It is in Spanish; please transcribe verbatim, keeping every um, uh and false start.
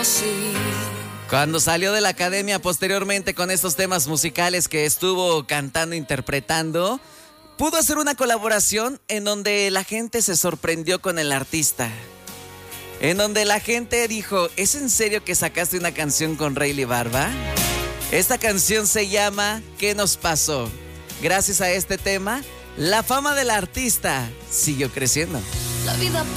Cuando salió de la academia posteriormente con estos temas musicales que estuvo cantando, interpretando, pudo hacer una colaboración en donde la gente se sorprendió con el artista. En donde la gente dijo, ¿es en serio que sacaste una canción con Rayleigh Barba? Esta canción se llama ¿Qué nos pasó? Gracias a este tema, la fama del artista siguió creciendo. La vida